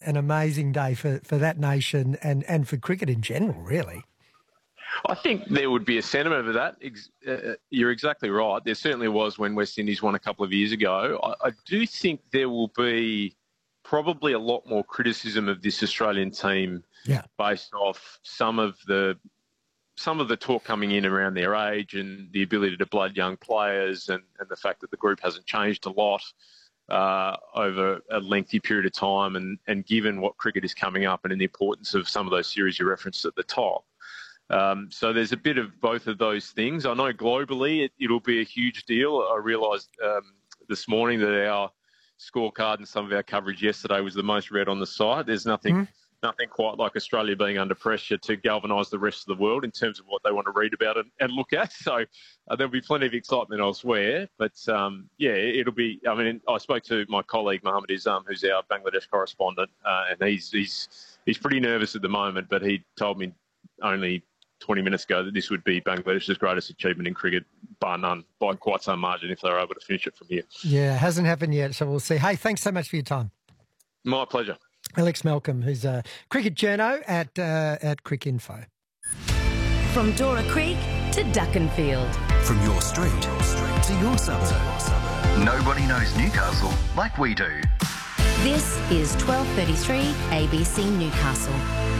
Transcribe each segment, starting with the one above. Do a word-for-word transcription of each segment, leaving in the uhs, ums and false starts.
an amazing day for, for that nation and, and for cricket in general, really. I think there would be a sentiment of that. Uh, you're exactly right. There certainly was when West Indies won a couple of years ago. I, I do think there will be probably a lot more criticism of this Australian team yeah. based off some of the some of the talk coming in around their age and the ability to blood young players and, and the fact that the group hasn't changed a lot uh, over a lengthy period of time and, and given what cricket is coming up and in the importance of some of those series you referenced at the top. Um, so there's a bit of both of those things. I know globally it, it'll be a huge deal. I realised um, this morning that our scorecard and some of our coverage yesterday was the most read on the site. There's nothing mm. nothing quite like Australia being under pressure to galvanise the rest of the world in terms of what they want to read about and, and look at. So uh, there'll be plenty of excitement elsewhere. But, um, yeah, it'll be – I mean, I spoke to my colleague Mohammed Izam, who's our Bangladesh correspondent, uh, and he's, he's, he's pretty nervous at the moment, but he told me only – twenty minutes ago that this would be Bangladesh's greatest achievement in cricket, bar none, by quite some margin if they were able to finish it from here. Yeah, it hasn't happened yet, so we'll see. Hey, thanks so much for your time. My pleasure. Alex Malcolm, who's a cricket journo at, uh, at Cricinfo. From Dora Creek to Duckenfield. From your street to your suburb. Nobody knows Newcastle like we do. This is twelve thirty-three A B C Newcastle.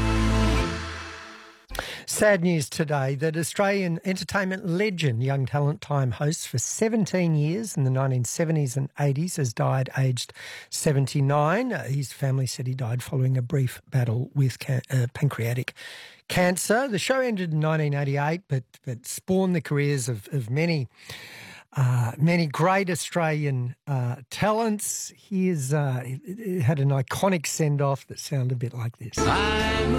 Sad news today that Australian entertainment legend, young talent time host for seventeen years in the nineteen seventies and eighties, has died aged seventy-nine. Uh, his family said he died following a brief battle with can- uh, pancreatic cancer. The show ended in nineteen eighty-eight, but, but spawned the careers of, of many Uh, many great Australian uh, talents. Here's, uh, it, it had an iconic send-off that sounded a bit like this. I'm